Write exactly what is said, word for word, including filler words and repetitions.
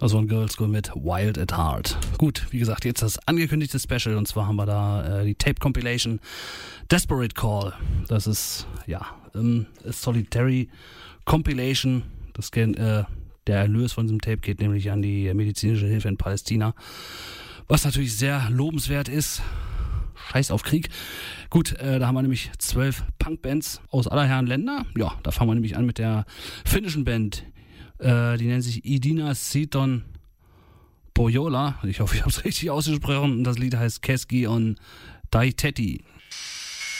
Das war ein Girlschool mit Wild at Heart. Gut, wie gesagt, jetzt das angekündigte Special und zwar haben wir da äh, die Tape Compilation Desperate Call. Das ist, ja, ähm, Solitary Compilation. Das, äh, der Erlös von diesem Tape geht nämlich an die medizinische Hilfe in Palästina. Was natürlich sehr lobenswert ist. Scheiß auf Krieg. Gut, äh, da haben wir nämlich zwölf Punkbands aus aller Herren Länder. Ja, da fangen wir nämlich an mit der finnischen Band. Äh, die nennt sich Idina Seton Pohjola. Ich hoffe, ich habe es richtig ausgesprochen. Und das Lied heißt Keski on Daitetti.